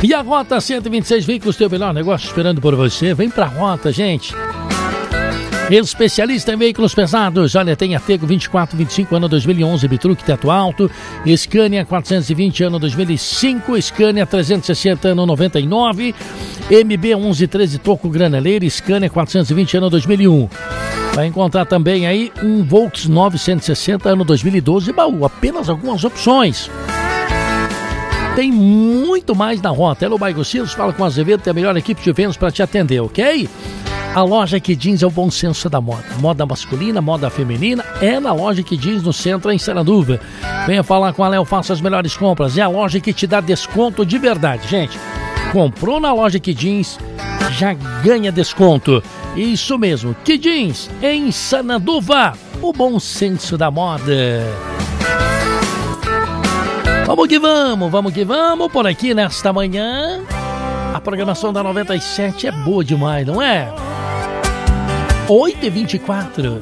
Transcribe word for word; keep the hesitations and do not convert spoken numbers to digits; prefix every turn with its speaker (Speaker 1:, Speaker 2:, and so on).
Speaker 1: E a Rota cento e vinte e seis Veículos tem o melhor negócio esperando por você. Vem pra Rota, gente. Especialista em veículos pesados. Olha, tem Arteco vinte e quatro, vinte e cinco, ano dois mil e onze, Bitruc teto alto. Scania quatrocentos e vinte, ano dois mil e cinco. Scania trezentos e sessenta, ano noventa e nove. M B onze treze, toco graneleiro. Scania quatrocentos e vinte, ano dois mil e um. Vai encontrar também aí um Volks novecentos e sessenta, ano dois mil e doze. Baú, apenas algumas opções. Tem muito mais na Rota. Hello, Bairro Silos, fala com a Azevedo, tem a melhor equipe de vendas para te atender, ok? A loja Que Jeans é o bom senso da moda. Moda masculina, moda feminina, é na loja Que Jeans, no centro, em Saratuba. Venha falar com a Léo, faça as melhores compras. É a loja que te dá desconto de verdade, gente. Comprou na loja Que Jeans, já ganha desconto. Isso mesmo, Que Jeans, em Saratuba, o bom senso da moda. Vamos que vamos, vamos que vamos, por aqui nesta manhã. A programação da noventa e sete é boa demais, não é? oito e vinte e quatro.